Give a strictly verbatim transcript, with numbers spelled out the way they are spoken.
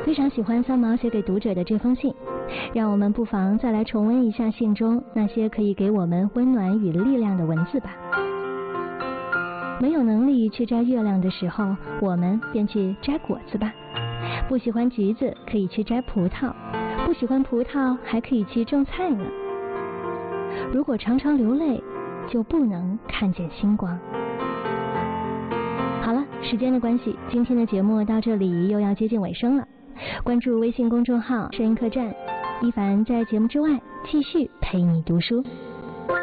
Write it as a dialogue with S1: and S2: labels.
S1: 非常喜欢三毛写给读者的这封信，让我们不妨再来重温一下信中那些可以给我们温暖与力量的文字吧。没有能力去摘月亮的时候，我们便去摘果子吧。不喜欢橘子，可以去摘葡萄；不喜欢葡萄，还可以去种菜呢。如果常常流泪，就不能看见星光。好了，时间的关系，今天的节目到这里又要接近尾声了。关注微信公众号摄音客栈，一凡在节目之外继续陪你读书。